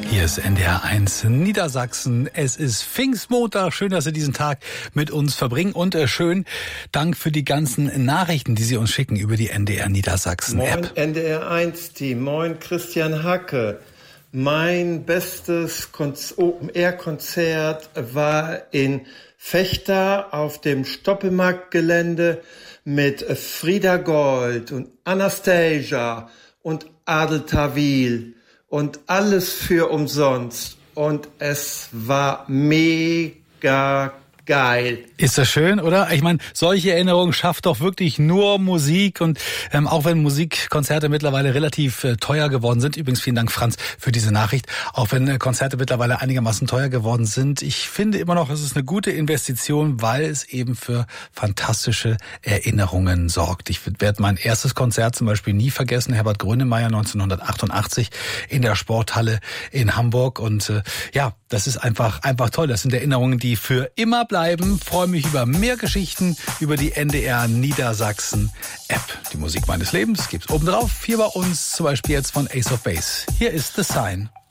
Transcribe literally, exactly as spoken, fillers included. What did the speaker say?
Hier ist N D R eins Niedersachsen. Es ist Pfingstmontag. Schön, dass Sie diesen Tag mit uns verbringen. Und äh, schön, Dank für die ganzen Nachrichten, die Sie uns schicken über die N D R Niedersachsen App. Moin N D R eins Team. Moin Christian Hacke. Mein bestes Open-Air-Konzert war in Vechta auf dem Stoppelmarktgelände mit Frieda Gold und Anastasia und Adel Tawil. Und alles für umsonst. Und es war mega geil. Ist das schön, oder? Ich meine, solche Erinnerungen schafft doch wirklich nur Musik. Und ähm, auch wenn Musikkonzerte mittlerweile relativ äh, teuer geworden sind, übrigens vielen Dank, Franz, für diese Nachricht, auch wenn äh, Konzerte mittlerweile einigermaßen teuer geworden sind, ich finde immer noch, es ist eine gute Investition, weil es eben für fantastische Erinnerungen sorgt. Ich werde mein erstes Konzert zum Beispiel nie vergessen, Herbert Grönemeyer neunzehnhundertachtundachtzig in der Sporthalle in Hamburg. Und äh, ja, das ist einfach einfach toll. Das sind Erinnerungen, die für immer bleiben. Freue mich über mehr Geschichten über die N D R Niedersachsen App. Die Musik meines Lebens gibt's oben drauf. Hier bei uns zum Beispiel jetzt von Ace of Base. Hier ist The Sign.